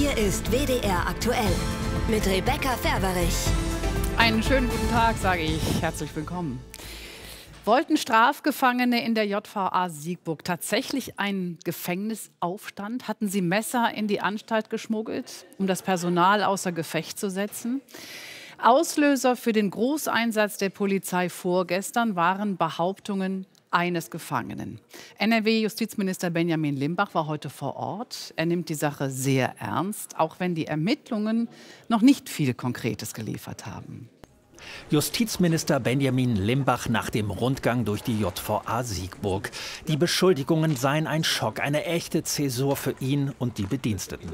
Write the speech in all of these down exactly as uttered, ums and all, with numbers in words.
Hier ist W D R aktuell mit Rebecca Ferberich. Einen schönen guten Tag, sage ich. Herzlich willkommen. Wollten Strafgefangene in der J V A Siegburg tatsächlich einen Gefängnisaufstand? Hatten sie Messer in die Anstalt geschmuggelt, um das Personal außer Gefecht zu setzen? Auslöser für den Großeinsatz der Polizei vorgestern waren Behauptungen eines Gefangenen. N R W-Justizminister Benjamin Limbach war heute vor Ort. Er nimmt die Sache sehr ernst, auch wenn die Ermittlungen noch nicht viel Konkretes geliefert haben. Justizminister Benjamin Limbach nach dem Rundgang durch die J V A Siegburg. Die Beschuldigungen seien ein Schock, eine echte Zäsur für ihn und die Bediensteten.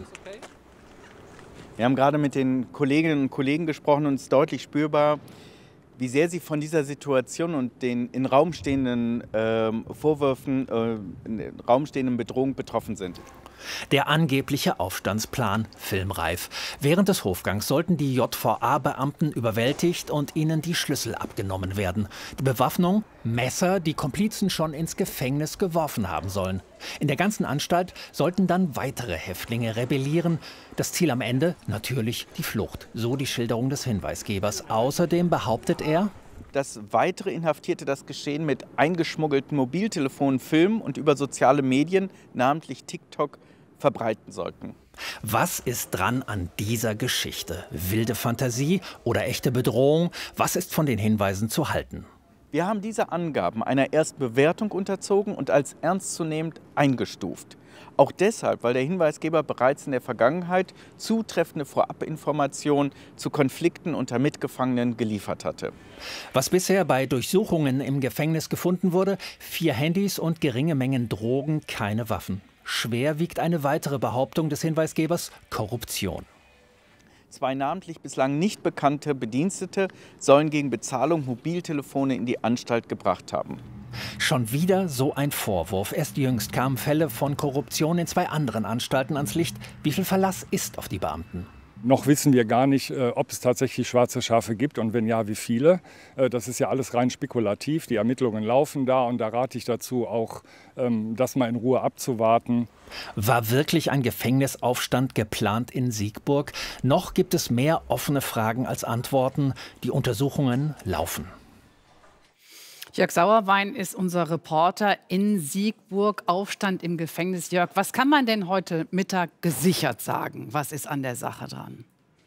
Wir haben gerade mit den Kolleginnen und Kollegen gesprochen und es ist deutlich spürbar, wie sehr sie von dieser Situation und den in Raum stehenden äh, Vorwürfen, äh, in Raum stehenden Bedrohungen betroffen sind. Der angebliche Aufstandsplan filmreif. Während des Hofgangs sollten die J V A-Beamten überwältigt und ihnen die Schlüssel abgenommen werden. Die Bewaffnung? Messer, die Komplizen schon ins Gefängnis geworfen haben sollen. In der ganzen Anstalt sollten dann weitere Häftlinge rebellieren. Das Ziel am Ende? Natürlich die Flucht. So die Schilderung des Hinweisgebers. Außerdem behauptet er, dass weitere Inhaftierte das Geschehen mit eingeschmuggelten Mobiltelefonen filmen und über soziale Medien, namentlich TikTok, verbreiten sollten. Was ist dran an dieser Geschichte? Wilde Fantasie oder echte Bedrohung? Was ist von den Hinweisen zu halten? Wir haben diese Angaben einer Erstbewertung unterzogen und als ernstzunehmend eingestuft. Auch deshalb, weil der Hinweisgeber bereits in der Vergangenheit zutreffende Vorabinformationen zu Konflikten unter Mitgefangenen geliefert hatte. Was bisher bei Durchsuchungen im Gefängnis gefunden wurde: vier Handys und geringe Mengen Drogen, keine Waffen. Schwer wiegt eine weitere Behauptung des Hinweisgebers: Korruption. Zwei namentlich bislang nicht bekannte Bedienstete sollen gegen Bezahlung Mobiltelefone in die Anstalt gebracht haben. Schon wieder so ein Vorwurf. Erst jüngst kamen Fälle von Korruption in zwei anderen Anstalten ans Licht. Wie viel Verlass ist auf die Beamten? Noch wissen wir gar nicht, ob es tatsächlich schwarze Schafe gibt und wenn ja, wie viele. Das ist ja alles rein spekulativ. Die Ermittlungen laufen da und da rate ich dazu, auch das mal in Ruhe abzuwarten. War wirklich ein Gefängnisaufstand geplant in Siegburg? Noch gibt es mehr offene Fragen als Antworten. Die Untersuchungen laufen. Jörg Sauerwein ist unser Reporter in Siegburg. Aufstand im Gefängnis. Jörg, was kann man denn heute Mittag gesichert sagen? Was ist an der Sache dran?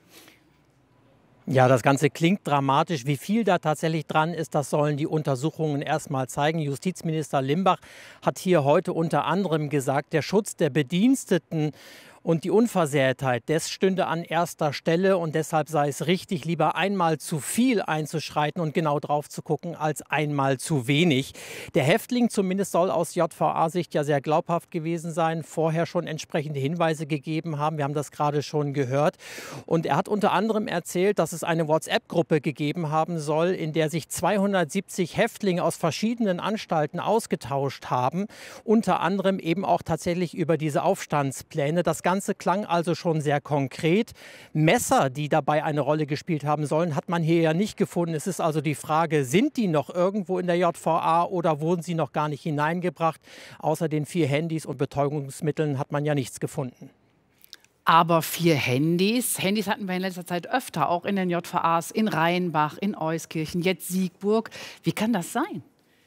Ja, das Ganze klingt dramatisch. Wie viel da tatsächlich dran ist, das sollen die Untersuchungen erst mal zeigen. Justizminister Limbach hat hier heute unter anderem gesagt, der Schutz der Bediensteten und die Unversehrtheit, das stünde an erster Stelle und deshalb sei es richtig, lieber einmal zu viel einzuschreiten und genau drauf zu gucken, als einmal zu wenig. Der Häftling zumindest soll aus J V A-Sicht ja sehr glaubhaft gewesen sein, vorher schon entsprechende Hinweise gegeben haben. Wir haben das gerade schon gehört. Und er hat unter anderem erzählt, dass es eine WhatsApp-Gruppe gegeben haben soll, in der sich zweihundertsiebzig Häftlinge aus verschiedenen Anstalten ausgetauscht haben. Unter anderem eben auch tatsächlich über diese Aufstandspläne. Das Das Ganze klang also schon sehr konkret. Messer, die dabei eine Rolle gespielt haben sollen, hat man hier ja nicht gefunden. Es ist also die Frage, sind die noch irgendwo in der J V A oder wurden sie noch gar nicht hineingebracht? Außer den vier Handys und Betäubungsmitteln hat man ja nichts gefunden. Aber vier Handys. Handys hatten wir in letzter Zeit öfter, auch in den J V As, in Rheinbach, in Euskirchen, jetzt Siegburg. Wie kann das sein?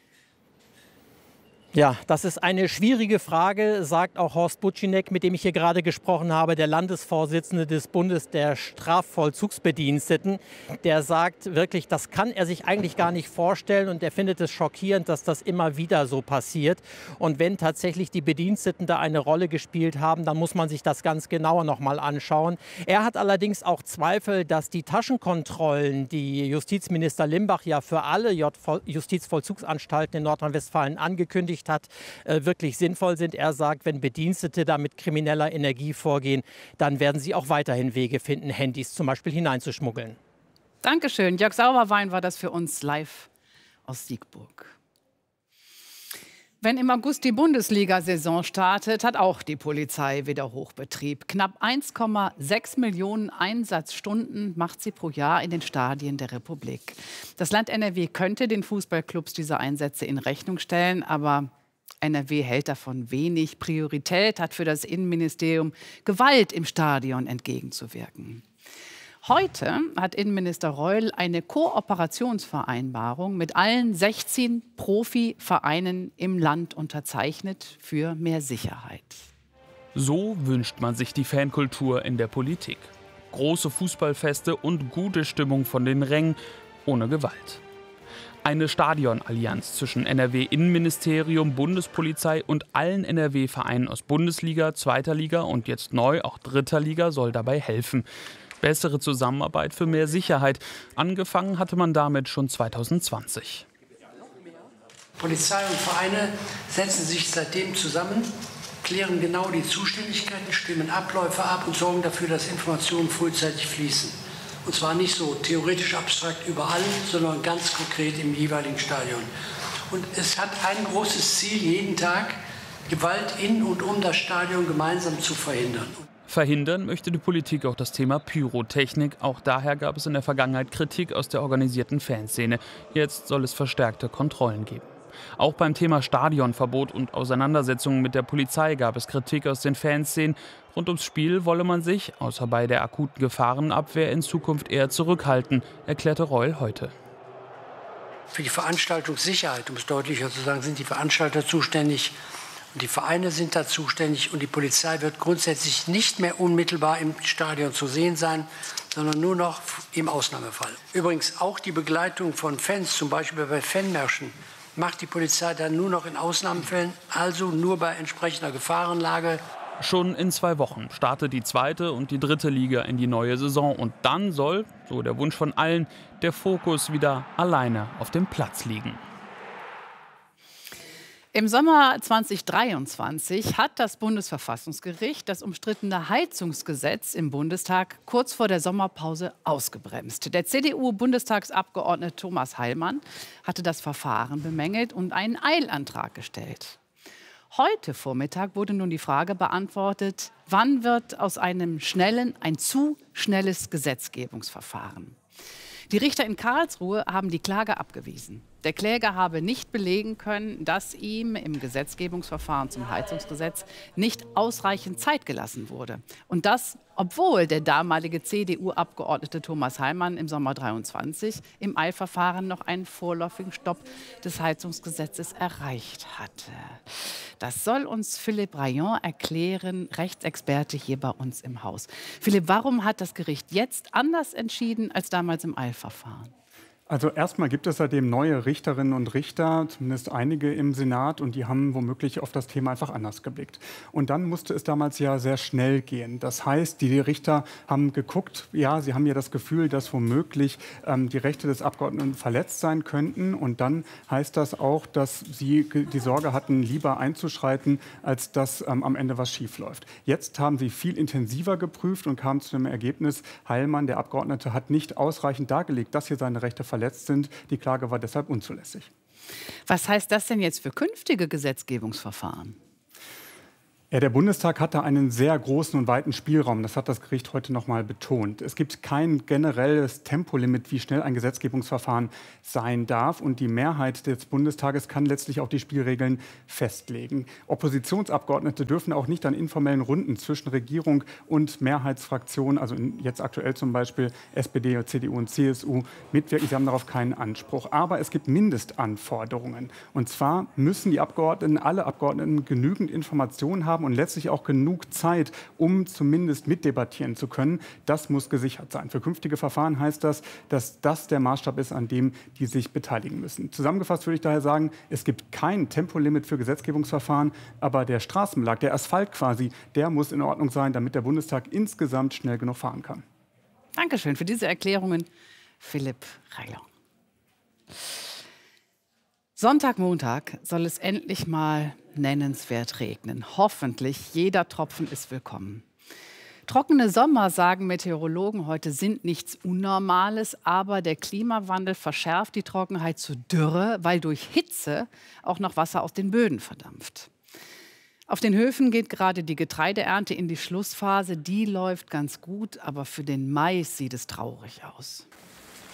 Ja, das ist eine schwierige Frage, sagt auch Horst Butschinec, mit dem ich hier gerade gesprochen habe, der Landesvorsitzende des Bundes der Strafvollzugsbediensteten. Der sagt wirklich, das kann er sich eigentlich gar nicht vorstellen und er findet es schockierend, dass das immer wieder so passiert. Und wenn tatsächlich die Bediensteten da eine Rolle gespielt haben, dann muss man sich das ganz genauer noch mal anschauen. Er hat allerdings auch Zweifel, dass die Taschenkontrollen, die Justizminister Limbach ja für alle Justizvollzugsanstalten in Nordrhein-Westfalen angekündigt hat, wirklich sinnvoll sind. Er sagt, wenn Bedienstete da mit krimineller Energie vorgehen, dann werden sie auch weiterhin Wege finden, Handys zum Beispiel hineinzuschmuggeln. Dankeschön. Jörg Sauerwein war das für uns live aus Siegburg. Wenn im August die Bundesliga-Saison startet, hat auch die Polizei wieder Hochbetrieb. Knapp eins Komma sechs Millionen Einsatzstunden macht sie pro Jahr in den Stadien der Republik. Das Land N R W könnte den Fußballclubs diese Einsätze in Rechnung stellen, aber N R W hält davon wenig. Priorität hat für das Innenministerium, Gewalt im Stadion entgegenzuwirken. Heute hat Innenminister Reul eine Kooperationsvereinbarung mit allen sechzehn Profivereinen im Land unterzeichnet für mehr Sicherheit. So wünscht man sich die Fankultur in der Politik. Große Fußballfeste und gute Stimmung von den Rängen, ohne Gewalt. Eine Stadionallianz zwischen N R W-Innenministerium, Bundespolizei und allen N R W-Vereinen aus Bundesliga, zweiter Liga und jetzt neu auch dritter Liga soll dabei helfen. Bessere Zusammenarbeit für mehr Sicherheit. Angefangen hatte man damit schon zweitausendzwanzig. Polizei und Vereine setzen sich seitdem zusammen, klären genau die Zuständigkeiten, stimmen Abläufe ab und sorgen dafür, dass Informationen frühzeitig fließen. Und zwar nicht so theoretisch abstrakt überall, sondern ganz konkret im jeweiligen Stadion. Und es hat ein großes Ziel, jeden Tag Gewalt in und um das Stadion gemeinsam zu verhindern. Verhindern möchte die Politik auch das Thema Pyrotechnik. Auch daher gab es in der Vergangenheit Kritik aus der organisierten Fanszene. Jetzt soll es verstärkte Kontrollen geben. Auch beim Thema Stadionverbot und Auseinandersetzungen mit der Polizei gab es Kritik aus den Fanszenen. Rund ums Spiel wolle man sich, außer bei der akuten Gefahrenabwehr, in Zukunft eher zurückhalten, erklärte Reul heute. Für die Veranstaltungssicherheit, um es deutlicher zu sagen, sind die Veranstalter zuständig. Und die Vereine sind da zuständig und die Polizei wird grundsätzlich nicht mehr unmittelbar im Stadion zu sehen sein, sondern nur noch im Ausnahmefall. Übrigens auch die Begleitung von Fans, zum Beispiel bei Fanmärschen, macht die Polizei dann nur noch in Ausnahmefällen, also nur bei entsprechender Gefahrenlage. Schon in zwei Wochen startet die zweite und die dritte Liga in die neue Saison. Und dann soll, so der Wunsch von allen, der Fokus wieder alleine auf dem Platz liegen. Im Sommer zweitausenddreiundzwanzig hat das Bundesverfassungsgericht das umstrittene Heizungsgesetz im Bundestag kurz vor der Sommerpause ausgebremst. Der C D U-Bundestagsabgeordnete Thomas Heilmann hatte das Verfahren bemängelt und einen Eilantrag gestellt. Heute Vormittag wurde nun die Frage beantwortet, wann wird aus einem schnellen ein zu schnelles Gesetzgebungsverfahren? Die Richter in Karlsruhe haben die Klage abgewiesen. Der Kläger habe nicht belegen können, dass ihm im Gesetzgebungsverfahren zum Heizungsgesetz nicht ausreichend Zeit gelassen wurde. Und das, obwohl der damalige C D U-Abgeordnete Thomas Heilmann im Sommer dreiundzwanzig im Eilverfahren noch einen vorläufigen Stopp des Heizungsgesetzes erreicht hatte. Das soll uns Philippe Rayon erklären, Rechtsexperte hier bei uns im Haus. Philipp, warum hat das Gericht jetzt anders entschieden als damals im Eilverfahren? Also erstmal gibt es seitdem neue Richterinnen und Richter, zumindest einige im Senat, und die haben womöglich auf das Thema einfach anders geblickt. Und dann musste es damals ja sehr schnell gehen. Das heißt, die Richter haben geguckt, ja, sie haben ja das Gefühl, dass womöglich ähm, die Rechte des Abgeordneten verletzt sein könnten. Und dann heißt das auch, dass sie die Sorge hatten, lieber einzuschreiten, als dass ähm, am Ende was schief läuft. Jetzt haben sie viel intensiver geprüft und kamen zu dem Ergebnis, Heilmann, der Abgeordnete, hat nicht ausreichend dargelegt, dass hier seine Rechte verletzt sind. Die Klage war deshalb unzulässig. Was heißt das denn jetzt für künftige Gesetzgebungsverfahren? Ja, der Bundestag hatte einen sehr großen und weiten Spielraum. Das hat das Gericht heute noch mal betont. Es gibt kein generelles Tempolimit, wie schnell ein Gesetzgebungsverfahren sein darf. Und die Mehrheit des Bundestages kann letztlich auch die Spielregeln festlegen. Oppositionsabgeordnete dürfen auch nicht an informellen Runden zwischen Regierung und Mehrheitsfraktionen, also jetzt aktuell zum Beispiel S P D, C D U und C S U, mitwirken. Sie haben darauf keinen Anspruch. Aber es gibt Mindestanforderungen. Und zwar müssen die Abgeordneten, alle Abgeordneten genügend Informationen haben und letztlich auch genug Zeit, um zumindest mitdebattieren zu können. Das muss gesichert sein. Für künftige Verfahren heißt das, dass das der Maßstab ist, an dem die sich beteiligen müssen. Zusammengefasst würde ich daher sagen, es gibt kein Tempolimit für Gesetzgebungsverfahren, aber der Straßenbelag, der Asphalt quasi, der muss in Ordnung sein, damit der Bundestag insgesamt schnell genug fahren kann. Dankeschön für diese Erklärungen, Philippe Rayon. Sonntag, Montag soll es endlich mal nennenswert regnen. Hoffentlich, jeder Tropfen ist willkommen. Trockene Sommer, sagen Meteorologen heute, sind nichts Unnormales, aber der Klimawandel verschärft die Trockenheit zur Dürre, weil durch Hitze auch noch Wasser aus den Böden verdampft. Auf den Höfen geht gerade die Getreideernte in die Schlussphase. Die läuft ganz gut, aber für den Mais sieht es traurig aus.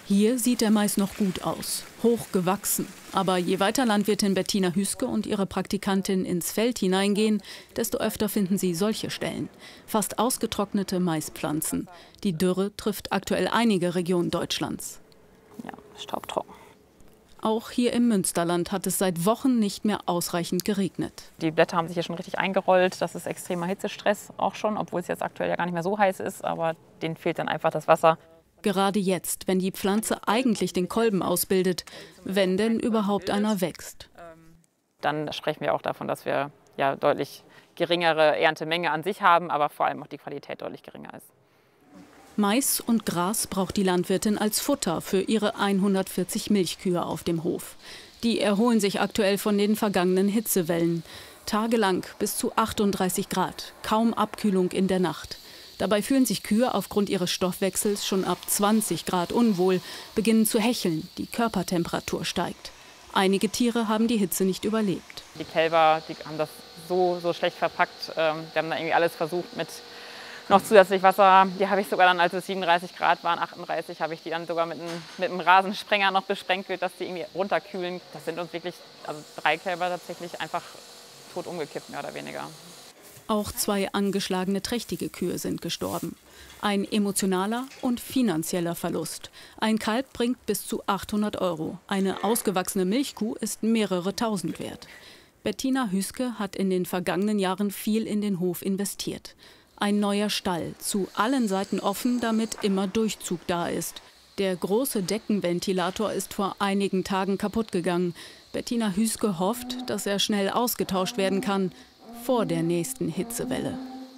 Hier sieht der Mais noch gut aus, hoch gewachsen. Aber je weiter Landwirtin Bettina Hüske und ihre Praktikantin ins Feld hineingehen, desto öfter finden sie solche Stellen. Fast ausgetrocknete Maispflanzen. Die Dürre trifft aktuell einige Regionen Deutschlands. Ja, staubtrocken. Auch hier im Münsterland hat es seit Wochen nicht mehr ausreichend geregnet. Die Blätter haben sich hier schon richtig eingerollt. Das ist extremer Hitzestress auch schon, obwohl es jetzt aktuell ja gar nicht mehr so heiß ist. Aber denen fehlt dann einfach das Wasser. Gerade jetzt, wenn die Pflanze eigentlich den Kolben ausbildet, wenn denn überhaupt einer wächst. Dann sprechen wir auch davon, dass wir ja deutlich geringere Erntemenge an sich haben, aber vor allem auch die Qualität deutlich geringer ist. Mais und Gras braucht die Landwirtin als Futter für ihre hundertvierzig Milchkühe auf dem Hof. Die erholen sich aktuell von den vergangenen Hitzewellen. Tagelang bis zu achtunddreißig Grad, kaum Abkühlung in der Nacht. Dabei fühlen sich Kühe aufgrund ihres Stoffwechsels schon ab zwanzig Grad unwohl, beginnen zu hecheln, die Körpertemperatur steigt. Einige Tiere haben die Hitze nicht überlebt. Die Kälber, die haben das so, so schlecht verpackt. Wir haben da irgendwie alles versucht mit noch zusätzlich Wasser. Die habe ich sogar dann, als es siebenunddreißig Grad waren, achtunddreißig, habe ich die dann sogar mit einem, mit einem Rasensprenger noch besprenkelt, dass die irgendwie runterkühlen. Das sind uns wirklich, also drei Kälber tatsächlich einfach tot umgekippt, mehr oder weniger. Auch zwei angeschlagene trächtige Kühe sind gestorben. Ein emotionaler und finanzieller Verlust. Ein Kalb bringt bis zu achthundert Euro. Eine ausgewachsene Milchkuh ist mehrere tausend wert. Bettina Hüske hat in den vergangenen Jahren viel in den Hof investiert. Ein neuer Stall, zu allen Seiten offen, damit immer Durchzug da ist. Der große Deckenventilator ist vor einigen Tagen kaputt gegangen. Bettina Hüske hofft, dass er schnell ausgetauscht werden kann, vor der nächsten Hitzewelle.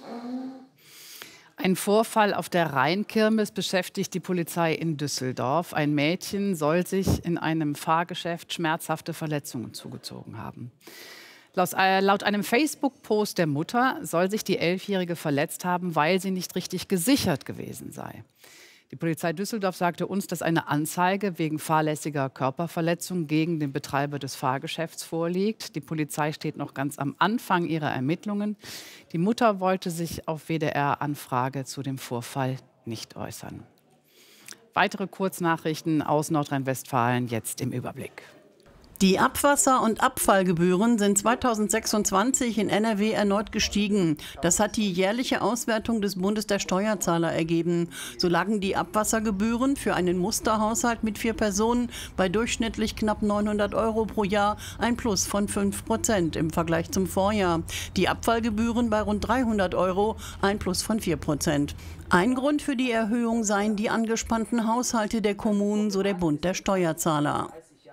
Ein Vorfall auf der Rheinkirmes beschäftigt die Polizei in Düsseldorf. Ein Mädchen soll sich in einem Fahrgeschäft schmerzhafte Verletzungen zugezogen haben. Laut, äh, laut einem Facebook-Post der Mutter soll sich die Elfjährige verletzt haben, weil sie nicht richtig gesichert gewesen sei. Die Polizei Düsseldorf sagte uns, dass eine Anzeige wegen fahrlässiger Körperverletzung gegen den Betreiber des Fahrgeschäfts vorliegt. Die Polizei steht noch ganz am Anfang ihrer Ermittlungen. Die Mutter wollte sich auf W D R-Anfrage zu dem Vorfall nicht äußern. Weitere Kurznachrichten aus Nordrhein-Westfalen jetzt im Überblick. Die Abwasser- und Abfallgebühren sind zweitausendsechsundzwanzig in N R W erneut gestiegen. Das hat die jährliche Auswertung des Bundes der Steuerzahler ergeben. So lagen die Abwassergebühren für einen Musterhaushalt mit vier Personen bei durchschnittlich knapp neunhundert Euro pro Jahr, ein Plus von fünf Prozent im Vergleich zum Vorjahr. Die Abfallgebühren bei rund dreihundert Euro, ein Plus von vier Prozent. Ein Grund für die Erhöhung seien die angespannten Haushalte der Kommunen, so der Bund der Steuerzahler.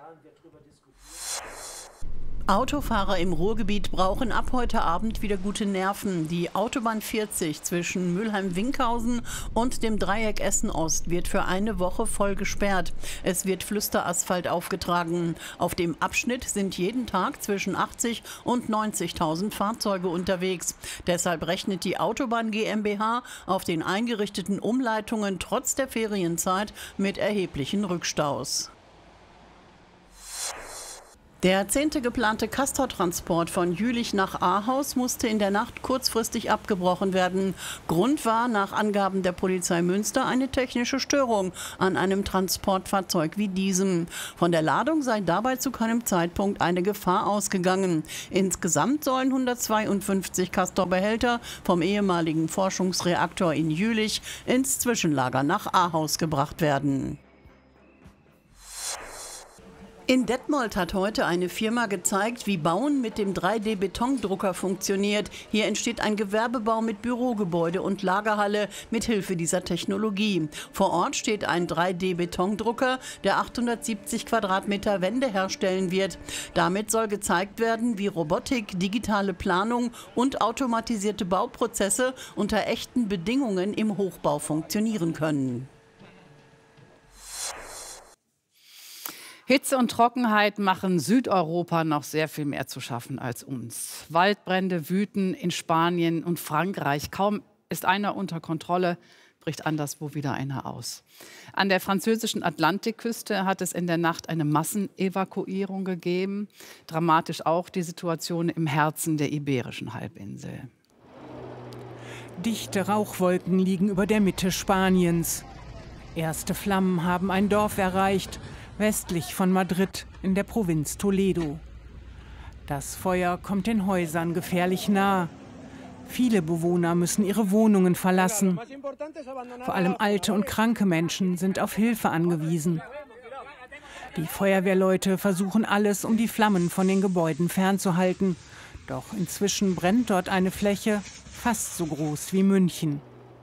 Autofahrer im Ruhrgebiet brauchen ab heute Abend wieder gute Nerven. Die Autobahn vierzig zwischen Mülheim-Winkhausen und dem Dreieck Essen-Ost wird für eine Woche voll gesperrt. Es wird Flüsterasphalt aufgetragen. Auf dem Abschnitt sind jeden Tag zwischen achtzig und neunzigtausend Fahrzeuge unterwegs. Deshalb rechnet die Autobahn GmbH auf den eingerichteten Umleitungen trotz der Ferienzeit mit erheblichen Rückstaus. Der zehnte geplante Castortransport von Jülich nach Ahaus musste in der Nacht kurzfristig abgebrochen werden. Grund war nach Angaben der Polizei Münster eine technische Störung an einem Transportfahrzeug wie diesem. Von der Ladung sei dabei zu keinem Zeitpunkt eine Gefahr ausgegangen. Insgesamt sollen hundertzweiundfünfzig Castor-Behälter vom ehemaligen Forschungsreaktor in Jülich ins Zwischenlager nach Ahaus gebracht werden. In Detmold hat heute eine Firma gezeigt, wie Bauen mit dem drei D Betondrucker funktioniert. Hier entsteht ein Gewerbebau mit Bürogebäude und Lagerhalle mit Hilfe dieser Technologie. Vor Ort steht ein drei D Betondrucker, der achthundertsiebzig Quadratmeter Wände herstellen wird. Damit soll gezeigt werden, wie Robotik, digitale Planung und automatisierte Bauprozesse unter echten Bedingungen im Hochbau funktionieren können. Hitze und Trockenheit machen Südeuropa noch sehr viel mehr zu schaffen als uns. Waldbrände wüten in Spanien und Frankreich. Kaum ist einer unter Kontrolle, bricht anderswo wieder einer aus. An der französischen Atlantikküste hat es in der Nacht eine Massenevakuierung gegeben. Dramatisch auch die Situation im Herzen der Iberischen Halbinsel. Dichte Rauchwolken liegen über der Mitte Spaniens. Erste Flammen haben ein Dorf erreicht, westlich von Madrid in der Provinz Toledo. Das Feuer kommt den Häusern gefährlich nah. Viele Bewohner müssen ihre Wohnungen verlassen. Vor allem alte und kranke Menschen sind auf Hilfe angewiesen. Die Feuerwehrleute versuchen alles, um die Flammen von den Gebäuden fernzuhalten. Doch inzwischen brennt dort eine Fläche fast so groß wie München.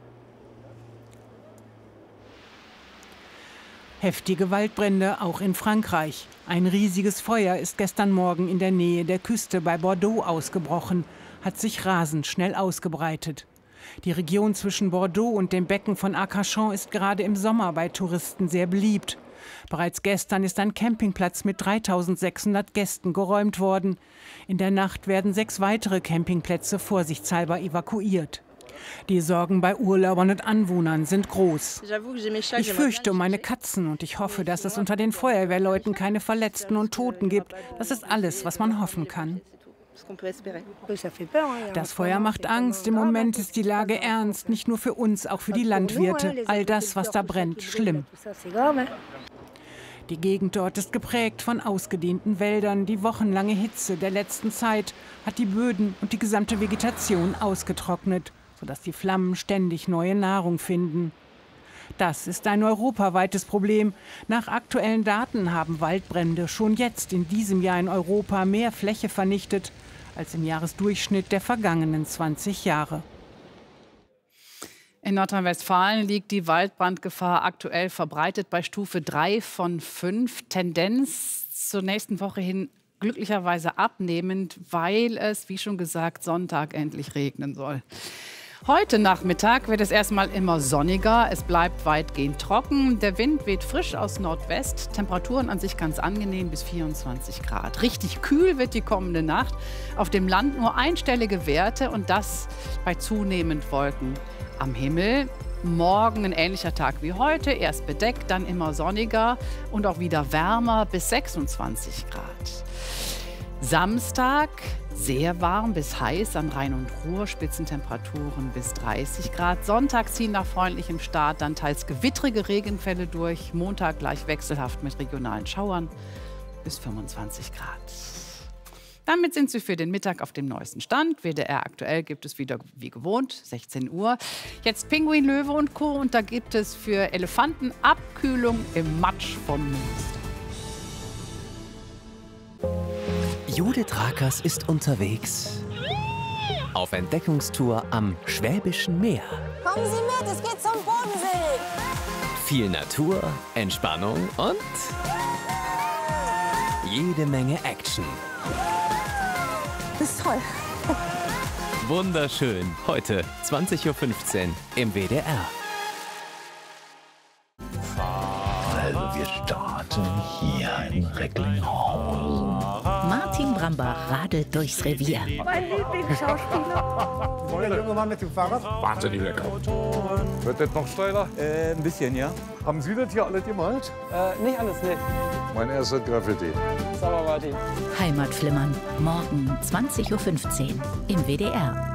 Heftige Waldbrände auch in Frankreich. Ein riesiges Feuer ist gestern Morgen in der Nähe der Küste bei Bordeaux ausgebrochen, hat sich rasend schnell ausgebreitet. Die Region zwischen Bordeaux und dem Becken von Arcachon ist gerade im Sommer bei Touristen sehr beliebt. Bereits gestern ist ein Campingplatz mit dreitausendsechshundert Gästen geräumt worden. In der Nacht werden sechs weitere Campingplätze vorsichtshalber evakuiert. Die Sorgen bei Urlaubern und Anwohnern sind groß. Ich fürchte um meine Katzen und ich hoffe, dass es unter den Feuerwehrleuten keine Verletzten und Toten gibt. Das ist alles, was man hoffen kann. Das Feuer macht Angst. Im Moment ist die Lage ernst, nicht nur für uns, auch für die Landwirte. All das, was da brennt, schlimm. Die Gegend dort ist geprägt von ausgedehnten Wäldern. Die wochenlange Hitze der letzten Zeit hat die Böden und die gesamte Vegetation ausgetrocknet, sodass die Flammen ständig neue Nahrung finden. Das ist ein europaweites Problem. Nach aktuellen Daten haben Waldbrände schon jetzt in diesem Jahr in Europa mehr Fläche vernichtet als im Jahresdurchschnitt der vergangenen zwanzig Jahre. In Nordrhein-Westfalen liegt die Waldbrandgefahr aktuell verbreitet bei Stufe drei von fünf. Tendenz zur nächsten Woche hin glücklicherweise abnehmend, weil es, wie schon gesagt, Sonntag endlich regnen soll. Heute Nachmittag wird es erstmal immer sonniger. Es bleibt weitgehend trocken. Der Wind weht frisch aus Nordwest. Temperaturen an sich ganz angenehm bis vierundzwanzig Grad. Richtig kühl wird die kommende Nacht. Auf dem Land nur einstellige Werte und das bei zunehmend Wolken am Himmel. Morgen ein ähnlicher Tag wie heute. Erst bedeckt, dann immer sonniger und auch wieder wärmer bis sechsundzwanzig Grad. Samstag sehr warm bis heiß an Rhein und Ruhr, Spitzentemperaturen bis dreißig Grad. Sonntag ziehen nach freundlichem Start dann teils gewittrige Regenfälle durch. Montag gleich wechselhaft mit regionalen Schauern bis fünfundzwanzig Grad. Damit sind Sie für den Mittag auf dem neuesten Stand. W D R aktuell gibt es wieder wie gewohnt, sechzehn Uhr. Jetzt Pinguin, Löwe und Co. Und da gibt es für Elefanten Abkühlung im Matsch vom Münster. Judith Rakers ist unterwegs auf Entdeckungstour am Schwäbischen Meer. Kommen Sie mit, es geht zum Bodensee. Viel Natur, Entspannung und jede Menge Action. Das ist toll. Wunderschön. Heute zwanzig Uhr fünfzehn im W D R. Also wir starten hier in Recklinghausen. Martin Brambach radelt durchs Revier. Mein Lieblingsschauspieler. Der junge Mann mit dem Fahrrad. Wahnsinnig lecker. Wird das noch steiler? Äh, ein bisschen, ja. Haben Sie das hier alle gemalt? Äh, nicht alles, ne. Mein erster Graffiti. Sauber, Martin. Heimatflimmern. Morgen zwanzig Uhr fünfzehn im W D R.